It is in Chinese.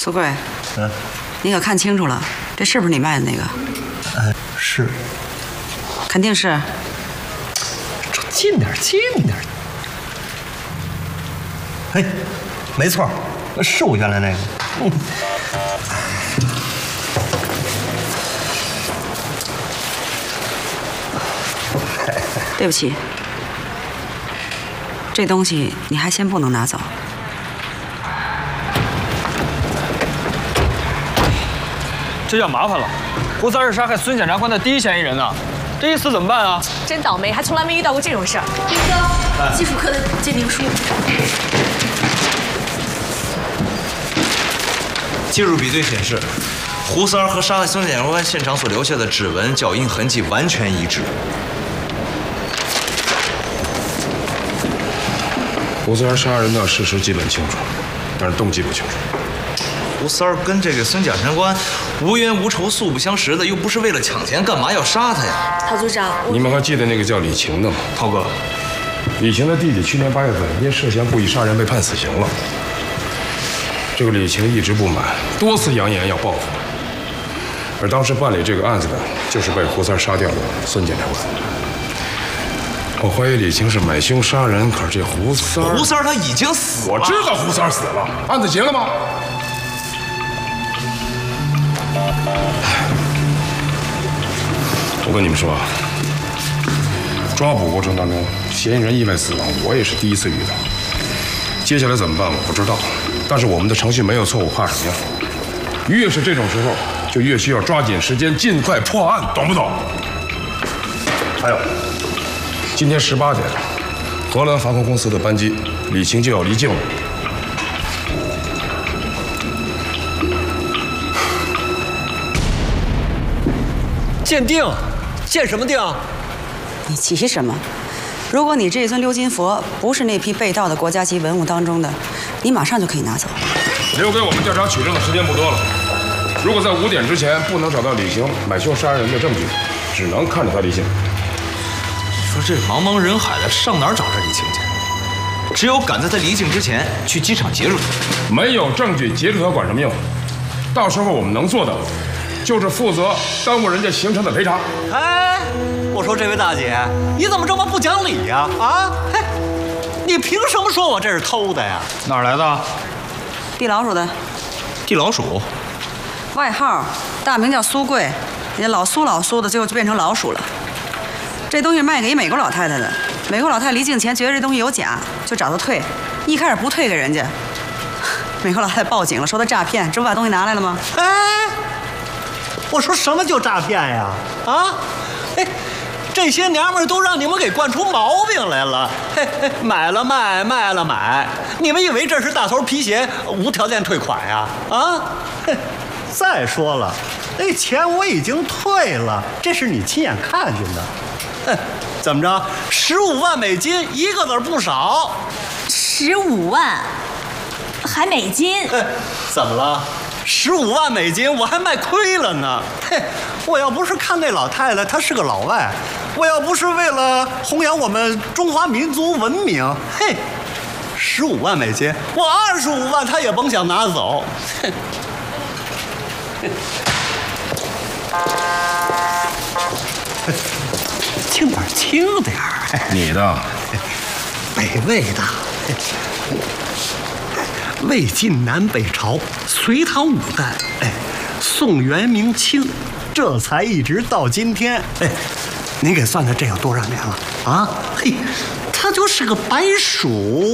苏贵，你可看清楚了，这是不是你卖的那个？ 是， 肯定是。 近点，近点。嘿，没错，是我原来那个。 对不起，这东西你还先不能拿走。 这要麻烦了，胡三是杀害孙检察官的第一嫌疑人呢，这一死怎么办啊？ 真倒霉，还从来没遇到过这种事儿。林哥，技术科的鉴定书。 技术比对显示，胡三和杀害孙检察官现场所留下的指纹、脚印痕迹完全一致。 胡三杀人的事实基本清楚，但是动机不清楚。 胡三跟这个孙检察官无冤无仇、素不相识的，又不是为了抢钱，干嘛要杀他呀？ 陶组长， 你们还记得那个叫李晴的吗？ 涛哥， 李晴的弟弟去年8月份因涉嫌故意杀人被判死刑了。这个李晴一直不满，多次扬言要报复。而当时办理这个案子的，就是被胡三杀掉的孙检察官。我怀疑李晴是买凶杀人，可是这胡三他已经死了。 我知道胡三死了，案子结了吗？我跟你们说，抓捕过程当中，嫌疑人意外死亡，我也是第一次遇到。接下来怎么办我不知道，但是我们的程序没有错误，怕什么呀？越是这种时候，就越需要抓紧时间，尽快破案，懂不懂？还有，今天18点，荷兰航空公司的班机，李晴就要离境了。 鉴定，鉴什么定？ 你急什么？如果你这尊鎏金佛不是那批被盗的国家级文物当中的，你马上就可以拿走。 留给我们调查取证的时间不多了。如果在5点之前不能找到李晴买凶杀人的证据，只能看着他离境。 说这茫茫人海的，上哪儿找这李晴去？只有赶在他离境之前去机场截住他。 没有证据截住他管什么用？到时候我们能做的，就是负责耽误人家行程的赔偿。 哎，我说这位大姐，你怎么这么不讲理呀？啊，嘿，你凭什么说我这是偷的呀？ 哪儿来的？ 地老鼠的， 地老鼠， 外号大名叫苏贵，人家老苏的，最后就变成老鼠了。这东西卖给美国老太太的，美国老太太离境前觉得这东西有假，就找他退，一开始不退给人家，美国老太太报警了，说他诈骗，这不把东西拿来了吗？ 哎，我说什么叫诈骗呀？啊，哎，这些娘们儿都让你们给惯出毛病来了。嘿嘿，买了卖，卖了买，你们以为这是大头皮鞋无条件退款呀？啊，嘿，再说了，那钱我已经退了，这是你亲眼看见的。哼，怎么着？15万美金，一个子不少。 15万，还美金？ 怎么了？15万美金，我还卖亏了呢。嘿，我要不是看那老太太她是个老外，我要不是为了弘扬我们中华民族文明，嘿，15万美金，我25万她也甭想拿走。哼。轻点，轻点。 你的， 北魏的。魏晋南北朝，隋唐五代，哎，宋元明清，这才一直到今天，哎，您给算算这有多少年了啊？嘿，它就是个白鼠。